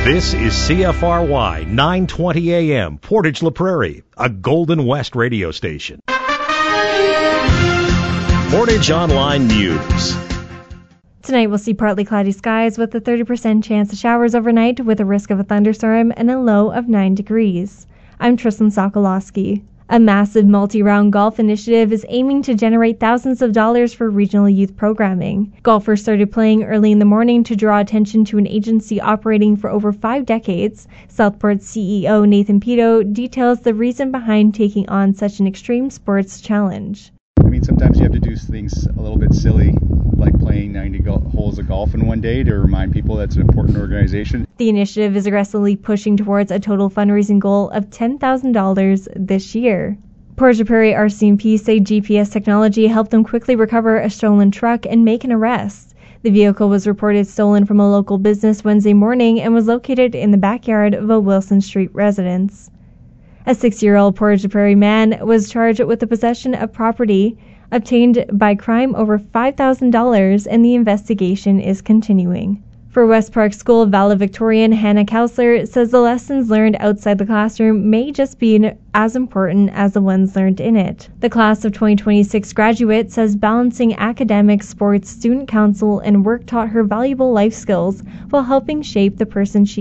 This is CFRY 920 AM, Portage La Prairie, a Golden West radio station. Portage Online News. Tonight we'll see partly cloudy skies with a 30% chance of showers overnight with a risk of a thunderstorm and a low of 9 degrees. I'm Tristan Sokolowski. A massive multi-round golf initiative is aiming to generate thousands of dollars for regional youth programming. Golfers started playing early in the morning to draw attention to an agency operating for over 5 decades. Southport's CEO Nathan Pito details the reason behind taking on such an extreme sports challenge. Sometimes you have to do things a little bit silly, like playing 90 holes of golf in one day to remind people that's an important organization. The initiative is aggressively pushing towards a total fundraising goal of $10,000 this year. Portage La Prairie RCMP say GPS technology helped them quickly recover a stolen truck and make an arrest. The vehicle was reported stolen from a local business Wednesday morning and was located in the backyard of a Wilson Street residence. A 6-year-old Portage La Prairie man was charged with the possession of property obtained by crime over $5,000, and the investigation is continuing. For West Park School valedictorian Hannah Kousler says the lessons learned outside the classroom may just be as important as the ones learned in it. The class of 2026 graduate says balancing academics, sports, student council, and work taught her valuable life skills while helping shape the person she